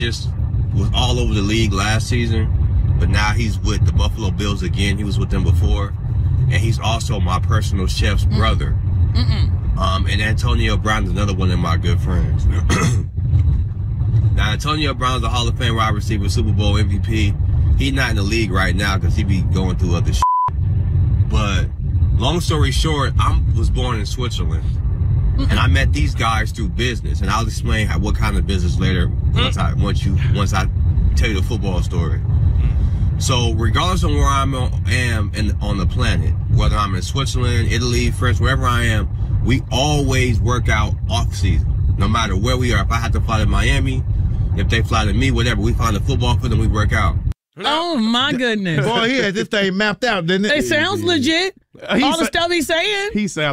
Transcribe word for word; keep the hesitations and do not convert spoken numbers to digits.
just was all over the league last season, but now he's with the Buffalo Bills again. He was with them before, and he's also my personal chef's mm. brother. Mm-mm. Um, and Antonio Brown is another one of my good friends. Now, Antonio Brown's a Hall of Fame wide receiver, Super Bowl M V P. He's not in the league right now because he be going through other shit. But long story short, I was born in Switzerland. And I met these guys through business, and I'll explain how, what kind of business later once I once you once I tell you the football story. So regardless of where I am in, on the planet, whether I'm in Switzerland, Italy, France, wherever I am, we always work out off season, no matter where we are. If I have to fly to Miami, if they fly to me, whatever, we find a football field and we work out. Oh my goodness! Boy, he had this thing mapped out, didn't it? It sounds legit. All the stuff he's saying. He sounds.